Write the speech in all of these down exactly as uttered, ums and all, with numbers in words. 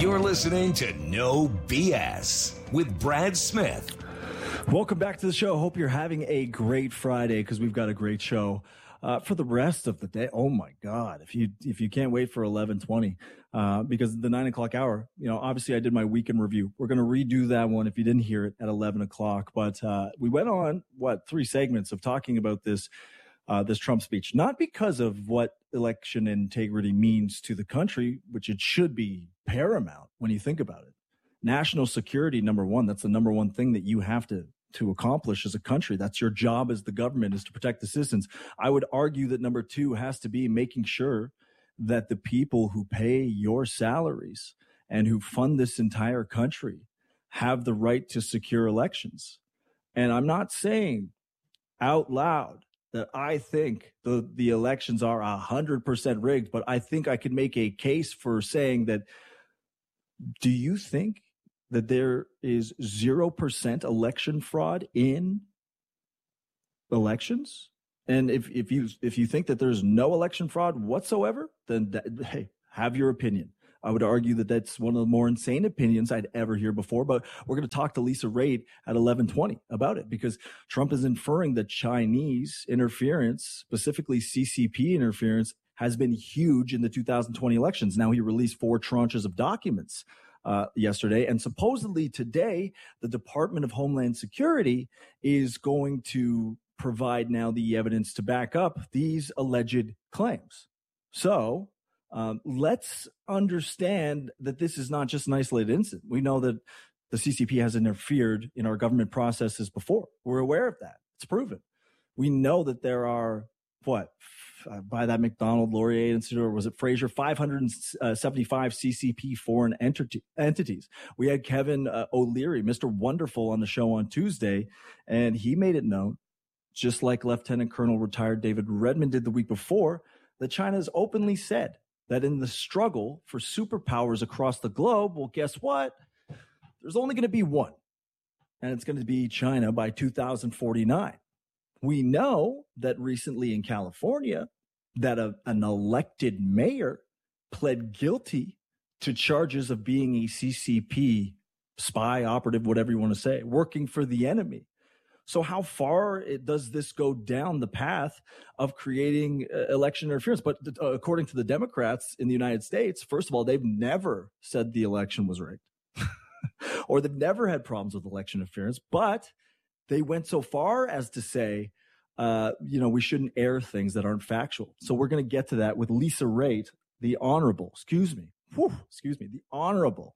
You're listening to No B S with Brad Smith. Welcome back to the show. Hope you're having a great Friday because we've got a great show uh, for the rest of the day. Oh my God! If you if you can't wait for eleven twenty, uh, because the nine o'clock hour, you know, obviously I did my weekend review. We're going to redo that one if you didn't hear it at eleven o'clock. But uh, we went on what three segments of talking about this. Uh, this Trump speech, not because of what election integrity means to the country, which it should be paramount when you think about it. National security, number one, that's the number one thing that you have to, to accomplish as a country. That's your job as the government, is to protect the citizens. I would argue that number two has to be making sure that the people who pay your salaries and who fund this entire country have the right to secure elections. And I'm not saying out loud that I think the, the elections are one hundred percent rigged, but I think I could make a case for saying that, do you think that there is zero percent election fraud in elections? And if, if you if you think that there's no election fraud whatsoever, then that, hey, have your opinion. I would argue that that's one of the more insane opinions I'd ever hear before. But we're going to talk to Lisa Raitt at eleven twenty about it, because Trump is inferring that Chinese interference, specifically C C P interference, has been huge in the two thousand twenty elections. Now, he released four tranches of documents uh, yesterday. And supposedly today, the Department of Homeland Security is going to provide now the evidence to back up these alleged claims. So Um, let's understand that this is not just an isolated incident. We know that the C C P has interfered in our government processes before. We're aware of that. It's proven. We know that there are, what, uh, by that McDonald Laurier Institute, or was it Fraser, five hundred seventy-five C C P foreign entity, entities. We had Kevin uh, O'Leary, Mister Wonderful, on the show on Tuesday, and he made it known, just like Lieutenant Colonel retired David Redmond did the week before, that China has openly said that in the struggle for superpowers across the globe, well, guess what? There's only going to be one, and it's going to be China by two thousand forty-nine. We know that recently in California, that a, an elected mayor pled guilty to charges of being a C C P spy, operative, whatever you want to say, working for the enemy. So how far it, does this go down the path of creating uh, election interference? But uh, according to the Democrats in the United States, first of all, they've never said the election was rigged or they've never had problems with election interference. But they went so far as to say, uh, you know, we shouldn't air things that aren't factual. So we're going to get to that with Lisa Raitt, the honorable, excuse me, whew, excuse me, the honorable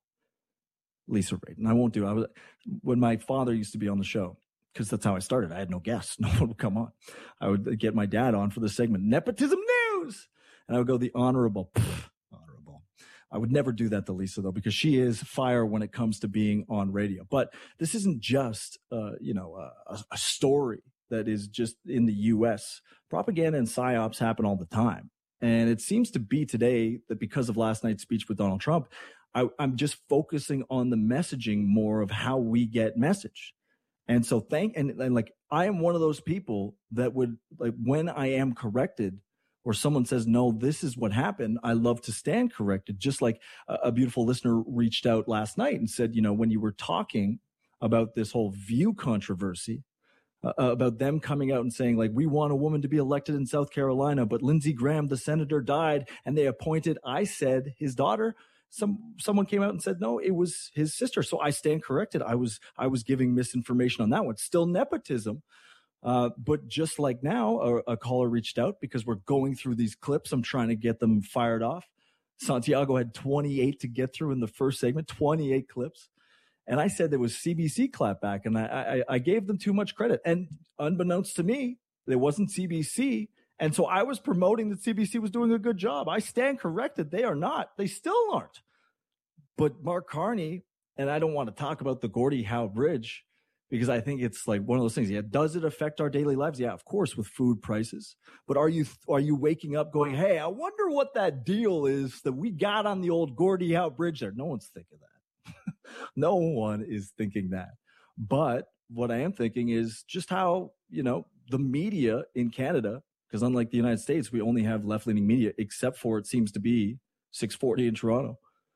Lisa Raitt. And I won't do it. I was, when my father used to be on the show, because that's how I started. I had no guests. No one would come on. I would get my dad on for the segment, Nepotism News. And I would go, the honorable, pff, honorable. I would never do that to Lisa, though, because she is fire when it comes to being on radio. But this isn't just, uh, you know, a, a story that is just in the U S. Propaganda and psyops happen all the time. And it seems to be today that because of last night's speech with Donald Trump, I, I'm just focusing on the messaging more of how we get message. And so thank, and, and like, I am one of those people that would, like, when I am corrected or someone says, no, this is what happened, I love to stand corrected. Just like a, a beautiful listener reached out last night and said, you know, when you were talking about this whole View controversy, uh, about them coming out and saying, like, we want a woman to be elected in South Carolina, but Lindsey Graham, the senator, died and they appointed, I said, his daughter. Some, someone came out and said, no, it was his sister. So I stand corrected. I was, I was giving misinformation on that one. Still nepotism. Uh, but just like now, a, a caller reached out because we're going through these clips. I'm trying to get them fired off. Santiago had twenty-eight to get through in the first segment, twenty-eight clips. And I said there was C B C clapback, and I, I, I gave them too much credit. And unbeknownst to me, there wasn't C B C. And so I was promoting that C B C was doing a good job. I stand corrected. They are not. They still aren't. But Mark Carney, and I don't want to talk about the Gordie Howe Bridge because I think it's like one of those things. Yeah, does it affect our daily lives? Yeah, of course, with food prices. But are you are you waking up going, hey, I wonder what that deal is that we got on the old Gordie Howe Bridge there? No one's thinking that. No one is thinking that. But what I am thinking is just how, you know, the media in Canada, because unlike the United States, we only have left-leaning media, except for it seems to be six forty in Toronto.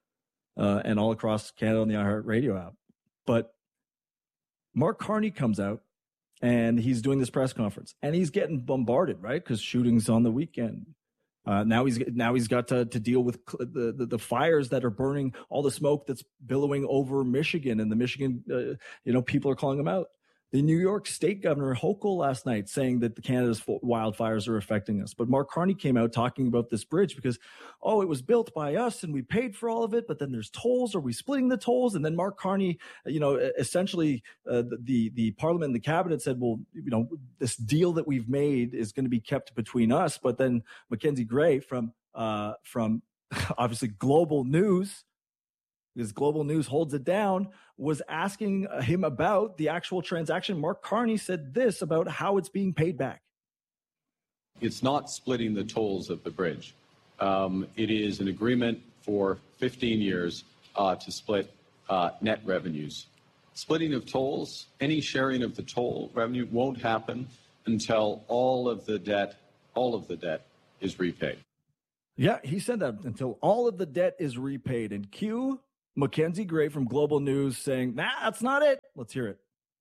uh, and all across Canada on the iHeartRadio app. But Mark Carney comes out and he's doing this press conference and he's getting bombarded, right? Because shootings on the weekend. Uh, now he's now he's got to, to deal with the, the the fires that are burning, all the smoke that's billowing over Michigan, and the Michigan, uh, you know, people are calling him out. The New York State Governor Hochul last night saying that the Canada's wildfires are affecting us. But Mark Carney came out talking about this bridge because, oh, it was built by us and we paid for all of it, but then there's tolls. Are we splitting the tolls? And then Mark Carney, you know, essentially uh, the, the Parliament and the Cabinet said, well, you know, this deal that we've made is going to be kept between us. But then Mackenzie Gray from, uh, from obviously Global News, because Global News holds it down, was asking him about the actual transaction. Mark Carney said this about how it's being paid back. It's not splitting the tolls of the bridge. Um, it is an agreement for fifteen years uh, to split uh, net revenues. Splitting of tolls, any sharing of the toll revenue won't happen until all of the debt, all of the debt is repaid. Yeah, he said that until all of the debt is repaid. And Q Mackenzie Gray from Global News saying, nah, that's not it. Let's hear it.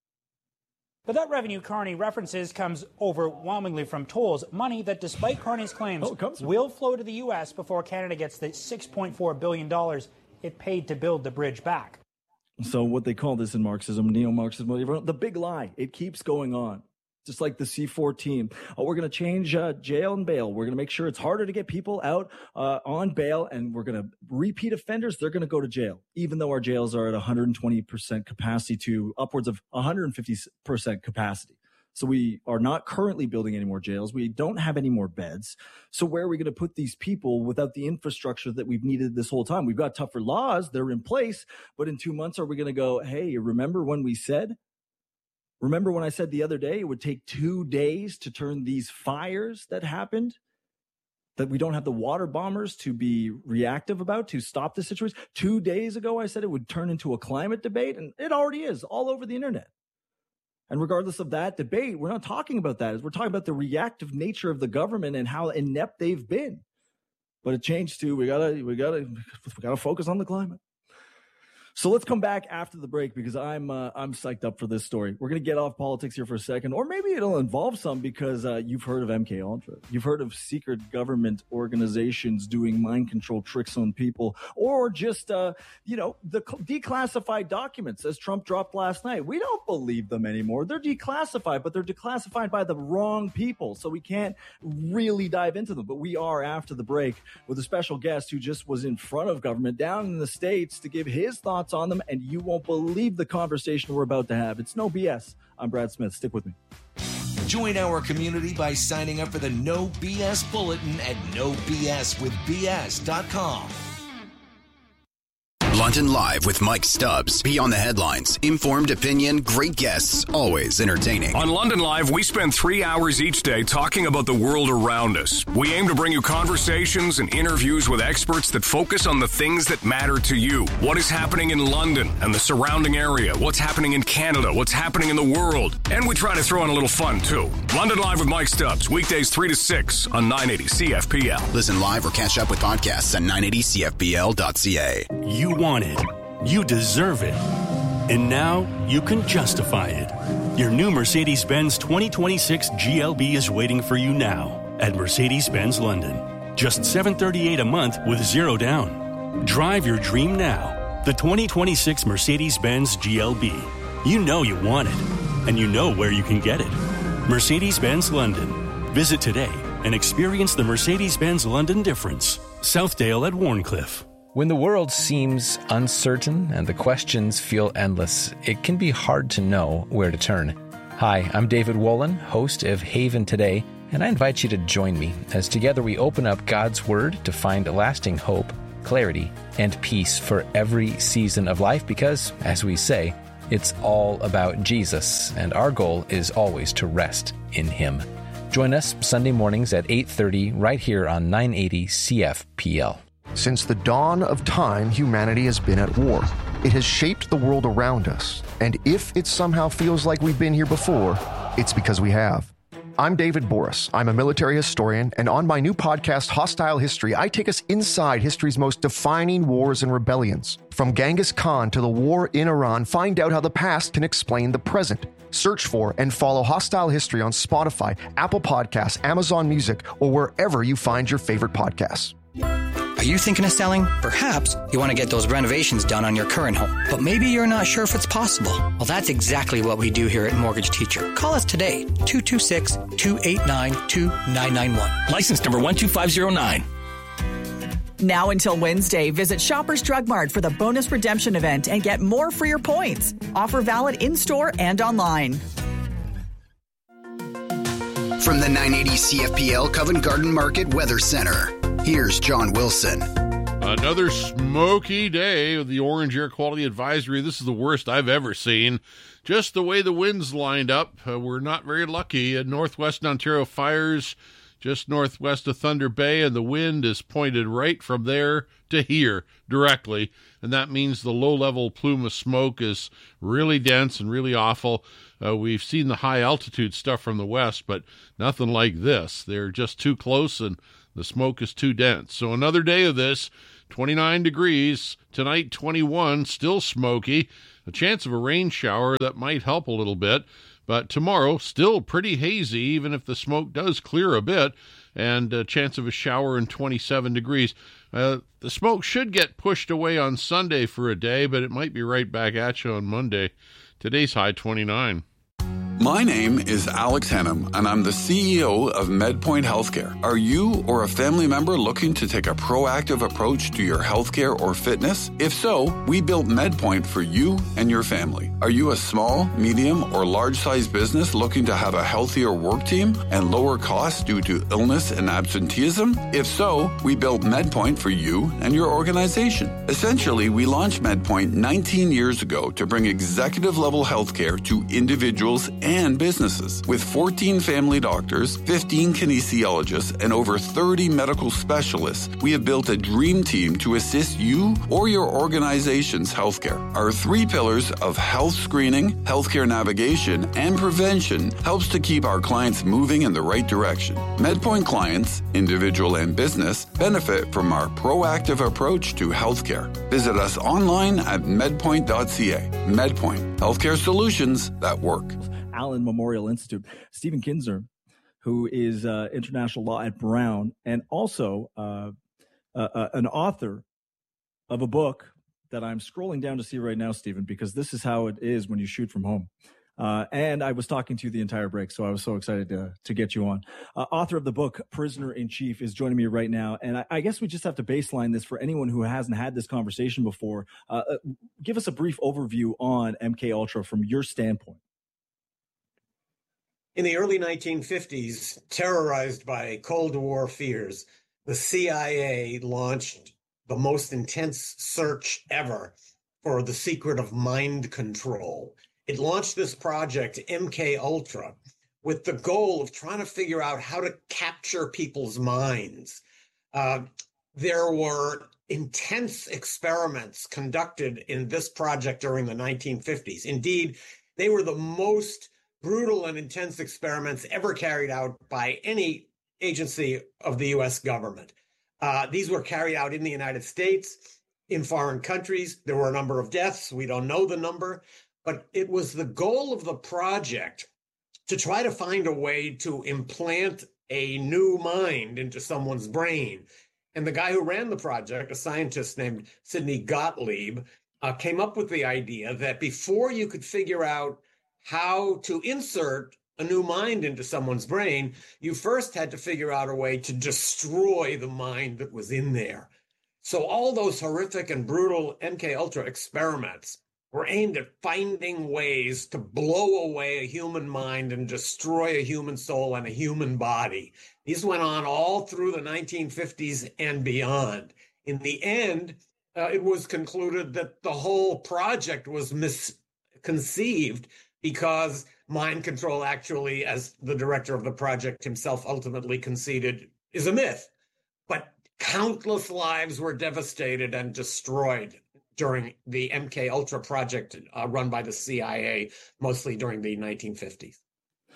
But that revenue Carney references comes overwhelmingly from tolls, money that, despite Carney's claims, oh, will flow to the U S before Canada gets the six point four billion dollars it paid to build the bridge back. So what they call this in Marxism, neo-Marxism, the big lie. It keeps going on. Just like the C fourteen. Oh, we're going to change uh, jail and bail. We're going to make sure it's harder to get people out uh, on bail, and we're going to repeat offenders. They're going to go to jail, even though our jails are at one hundred twenty percent capacity to upwards of one hundred fifty percent capacity. So we are not currently building any more jails. We don't have any more beds. So where are we going to put these people without the infrastructure that we've needed this whole time? We've got tougher laws. They're in place. But in two months, are we going to go, hey, remember when we said? Remember when I said the other day it would take two days to turn these fires that happened, that we don't have the water bombers to be reactive about, to stop the situation? Two days ago, I said it would turn into a climate debate, and it already is all over the internet. And regardless of that debate, we're not talking about that. We're talking about the reactive nature of the government and how inept they've been. But it changed to we gotta we gotta we gotta focus on the climate. So let's come back after the break because I'm uh, I'm psyched up for this story. We're going to get off politics here for a second, or maybe it'll involve some because uh, you've heard of M K Ultra. You've heard of secret government organizations doing mind control tricks on people, or just, uh, you know, the declassified documents as Trump dropped last night. We don't believe them anymore. They're declassified, but they're declassified by the wrong people, so we can't really dive into them. But we are after the break with a special guest who just was in front of government down in the States to give his thoughts on them, and you won't believe the conversation we're about to have. It's No B S. I'm Brad Smith. Stick with me. Join our community by signing up for the No B S Bulletin at no b s with b s dot com. London Live with Mike Stubbs. Beyond the headlines, informed opinion, great guests, always entertaining. On London Live, we spend three hours each day talking about the world around us. We aim to bring you conversations and interviews with experts that focus on the things that matter to you. What is happening in London and the surrounding area? What's happening in Canada? What's happening in the world? And we try to throw in a little fun, too. London Live with Mike Stubbs, weekdays three to six on nine eighty C F P L. Listen live or catch up with podcasts at nine eighty C F P L dot C A. You want it. You deserve it. And now you can justify it. Your new Mercedes-Benz twenty twenty-six G L B is waiting for you now at Mercedes-Benz London. Just seven hundred thirty-eight dollars a month with zero down. Drive your dream now. The twenty twenty-six Mercedes-Benz G L B. You know you want it, and you know where you can get it. Mercedes-Benz London. Visit today and experience the Mercedes-Benz London difference. Southdale at Warncliffe. When the world seems uncertain and the questions feel endless, it can be hard to know where to turn. Hi, I'm David Wolin, host of Haven Today, and I invite you to join me as together we open up God's Word to find lasting hope, clarity, and peace for every season of life because, as we say, it's all about Jesus, and our goal is always to rest in Him. Join us Sunday mornings at eight thirty right here on nine eighty C F P L. Since the dawn of time, humanity has been at war. It has shaped the world around us, and if it somehow feels like we've been here before, it's because we have. I'm David Boris. I'm a military historian, and on my new podcast, Hostile History, I take us inside history's most defining wars and rebellions. From Genghis Khan to the war in Iran, find out how the past can explain the present. Search for and follow Hostile History on Spotify, Apple Podcasts, Amazon Music, or wherever you find your favorite podcasts. Are you thinking of selling? Perhaps you want to get those renovations done on your current home, but maybe you're not sure if it's possible. Well, that's exactly what we do here at Mortgage Teacher. Call us today, two two six, two eight nine, two nine nine one. License number one two five zero nine. Now until Wednesday, visit Shoppers Drug Mart for the bonus redemption event and get more for your points. Offer valid in-store and online. From the nine eighty C F P L Covent Garden Market Weather Center, here's John Wilson. Another smoky day with the orange air quality advisory. This is the worst I've ever seen. Just the way the winds lined up, uh, we're not very lucky. Uh, northwestern Ontario fires just northwest of Thunder Bay, and the wind is pointed right from there to here directly, and that means the low-level plume of smoke is really dense and really awful. Uh, we've seen the high-altitude stuff from the west, but nothing like this. They're just too close, and the smoke is too dense. So another day of this, twenty-nine degrees, tonight twenty-one, still smoky, a chance of a rain shower that might help a little bit. But tomorrow, still pretty hazy, even if the smoke does clear a bit, and a chance of a shower in twenty-seven degrees. Uh, the smoke should get pushed away on Sunday for a day, but it might be right back at you on Monday. Today's high twenty-nine. My name is Alex Hennum, and I'm the C E O of MedPoint Healthcare. Are you or a family member looking to take a proactive approach to your healthcare or fitness? If so, we built MedPoint for you and your family. Are you a small, medium, or large-sized business looking to have a healthier work team and lower costs due to illness and absenteeism? If so, we built MedPoint for you and your organization. Essentially, we launched MedPoint nineteen years ago to bring executive-level healthcare to individuals and businesses. With fourteen family doctors, fifteen kinesiologists, and over thirty medical specialists, we have built a dream team to assist you or your organization's healthcare. Our three pillars of health screening, healthcare navigation, and prevention helps to keep our clients moving in the right direction. MedPoint clients, individual and business, benefit from our proactive approach to healthcare. Visit us online at medpoint dot c a. MedPoint, healthcare solutions that work. Allen Memorial Institute. Stephen Kinzer, who is uh, international law at Brown, and also uh, uh, uh, an author of a book that I'm scrolling down to see right now, Stephen, because this is how it is when you shoot from home. Uh, and I was talking to you the entire break, so I was so excited to to get you on. Uh, author of the book, Prisoner in Chief, is joining me right now. And I, I guess we just have to baseline this for anyone who hasn't had this conversation before. Uh, give us a brief overview on M K Ultra from your standpoint. In the early nineteen fifties, terrorized by Cold War fears, the C I A launched the most intense search ever for the secret of mind control. It launched this project, M K Ultra, with the goal of trying to figure out how to capture people's minds. Uh, there were intense experiments conducted in this project during the nineteen fifties. Indeed, they were the most brutal and intense experiments ever carried out by any agency of the U S government. Uh, these were carried out in the United States, in foreign countries. There were a number of deaths. We don't know the number, but it was the goal of the project to try to find a way to implant a new mind into someone's brain. And the guy who ran the project, a scientist named Sidney Gottlieb, uh, came up with the idea that before you could figure out how to insert a new mind into someone's brain, you first had to figure out a way to destroy the mind that was in there. So all those horrific and brutal M K Ultra experiments were aimed at finding ways to blow away a human mind and destroy a human soul and a human body. These went on all through the nineteen fifties and beyond. In the end, uh, it was concluded that the whole project was misconceived because mind control actually, as the director of the project himself ultimately conceded, is a myth. But countless lives were devastated and destroyed during the M K Ultra project uh, run by the C I A, mostly during the nineteen fifties.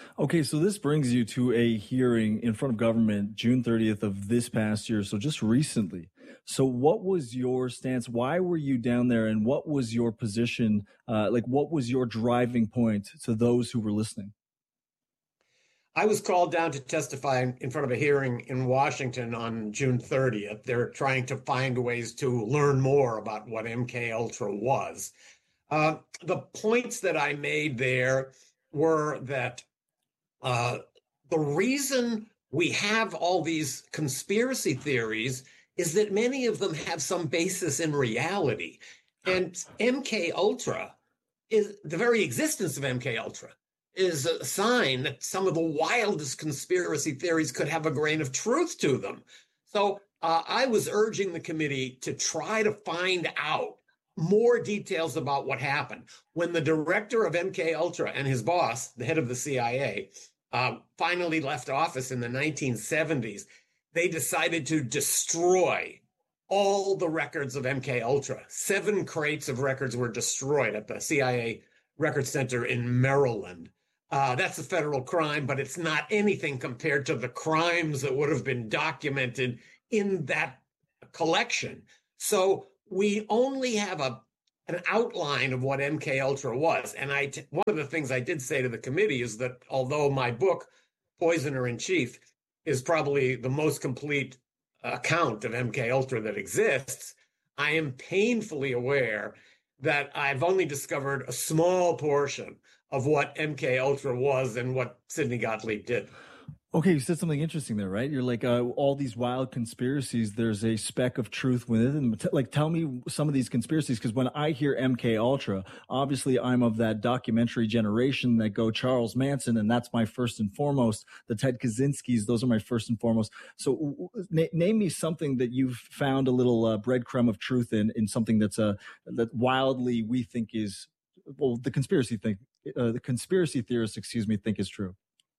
Okay, so this brings you to a hearing in front of government June thirtieth of this past year, so just recently. So what was your stance? Why were you down there, and what was your position? Uh, like, what was your driving point to those who were listening? I was called down to testify in front of a hearing in Washington on June thirtieth. They're trying to find ways to learn more about what M K Ultra was. Uh, the points that I made there were that uh, the reason we have all these conspiracy theories is that many of them have some basis in reality. And M K Ultra is the very existence of M K Ultra is a sign that some of the wildest conspiracy theories could have a grain of truth to them. So uh, I was urging the committee to try to find out more details about what happened. When the director of M K Ultra and his boss, the head of the C I A, uh, finally left office in the nineteen seventies, they decided to destroy all the records of M K Ultra. Seven crates of records were destroyed at the C I A Record Center in Maryland. Uh, that's a federal crime, but it's not anything compared to the crimes that would have been documented in that collection. So we only have a an outline of what M K Ultra was. And I, t- one of the things I did say to the committee is that although my book, Poisoner in Chief, is probably the most complete account of M K Ultra that exists, I am painfully aware that I've only discovered a small portion of what M K Ultra was and what Sidney Gottlieb did. Okay, you said something interesting there, right? You're like, uh, all these wild conspiracies, there's a speck of truth within them. T- like, tell me some of these conspiracies, because when I hear M K Ultra, obviously I'm of that documentary generation that go Charles Manson, and that's my first and foremost. The Ted Kaczynskis, those are my first and foremost. So na- name me something that you've found a little uh, breadcrumb of truth in, in something that's uh, that wildly we think is, well, the conspiracy thing, uh, the conspiracy theorists, excuse me, think is true.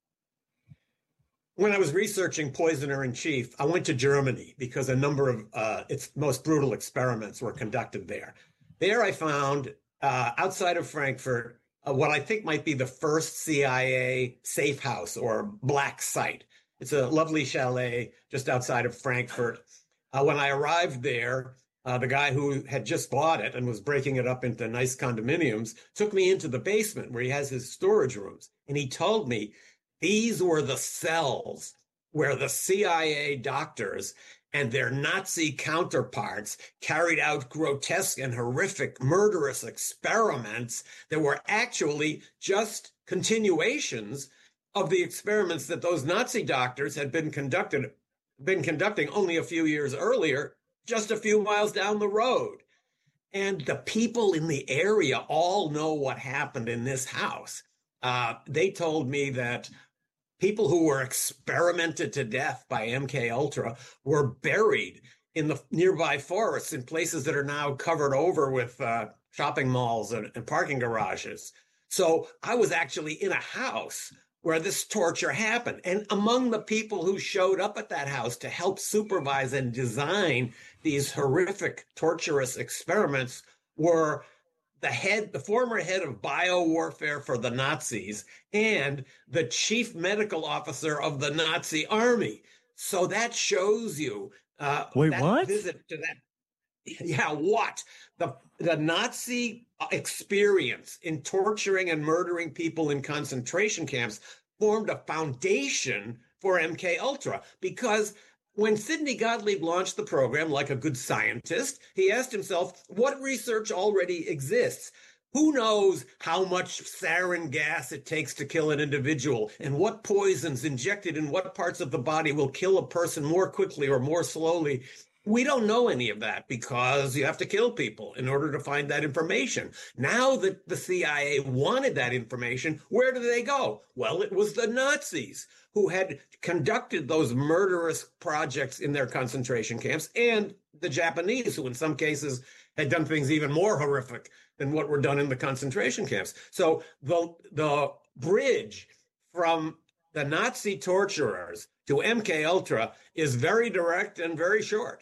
When I was researching Poisoner in Chief, I went to Germany because a number of uh, its most brutal experiments were conducted there. There I found, uh, outside of Frankfurt, uh, what I think might be the first C I A safe house or black site. It's a lovely chalet just outside of Frankfurt. Uh, when I arrived there, uh, the guy who had just bought it and was breaking it up into nice condominiums took me into the basement where he has his storage rooms. And he told me, these were the cells where the C I A doctors and their Nazi counterparts carried out grotesque and horrific murderous experiments that were actually just continuations of the experiments that those Nazi doctors had been conducted, been conducting only a few years earlier, just a few miles down the road. And the people in the area all know what happened in this house. Uh, they told me that people who were experimented to death by M K Ultra were buried in the nearby forests in places that are now covered over with uh, shopping malls and, and parking garages. So I was actually in a house where this torture happened. And among the people who showed up at that house to help supervise and design these horrific, torturous experiments were the head, the former head of biowarfare for the Nazis and the chief medical officer of the Nazi army. So that shows you uh, Wait, that what? visit to that. Yeah, what? The, the Nazi experience in torturing and murdering people in concentration camps formed a foundation for M K Ultra, because when Sidney Gottlieb launched the program, like a good scientist, he asked himself, what research already exists? Who knows how much sarin gas it takes to kill an individual, and what poisons injected in what parts of the body will kill a person more quickly or more slowly? We don't know any of that because you have to kill people in order to find that information. Now that the C I A wanted that information, where do they go? Well, it was the Nazis who had conducted those murderous projects in their concentration camps, and the Japanese, who in some cases had done things even more horrific than what were done in the concentration camps. So the, the bridge from the Nazi torturers to M K Ultra is very direct and very short.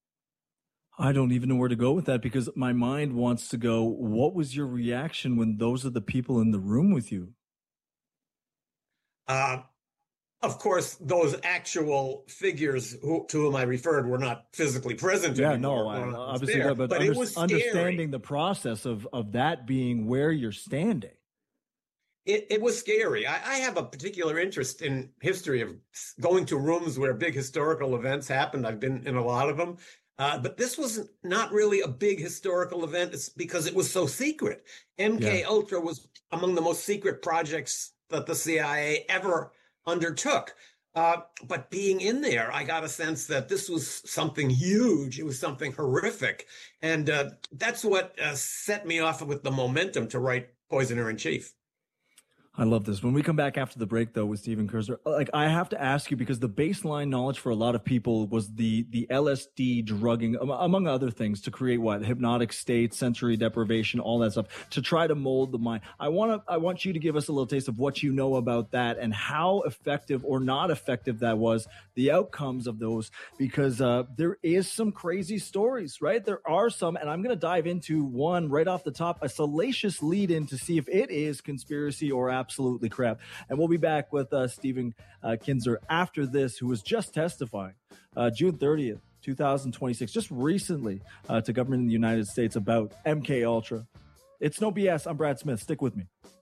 I don't even know where to go with that, because my mind wants to go, what was your reaction when those are the people in the room with you? Uh, of course, those actual figures who, to whom I referred were not physically present Yeah, anymore. no, I, One was obviously, there, but, but under, it was understanding scary. the process of, of that being where you're standing. It, it was scary. I, I have a particular interest in history of going to rooms where big historical events happened. I've been in a lot of them. Uh, but this was not really a big historical event. It's because it was so secret. M K Yeah. Ultra was among the most secret projects that the C I A ever undertook. Uh, but being in there, I got a sense that this was something huge. It was something horrific. And uh, that's what uh, set me off with the momentum to write Poisoner in Chief. I love this. When we come back after the break, though, with Stephen Kurzer, like I have to ask you, because the baseline knowledge for a lot of people was the the L S D drugging, am- among other things, to create what hypnotic state, sensory deprivation, all that stuff, to try to mold the mind. I want to, I want you to give us a little taste of what you know about that and how effective or not effective that was, the outcomes of those, because uh, there is some crazy stories, right? There are some, and I'm going to dive into one right off the top, a salacious lead in to see if it is conspiracy or absolutely crap. And we'll be back with uh, Stephen uh, Kinzer after this, who was just testifying uh, June thirtieth, twenty twenty-six, just recently uh, to government in the United States about M K Ultra. It's No B S. I'm Brad Smith. Stick with me.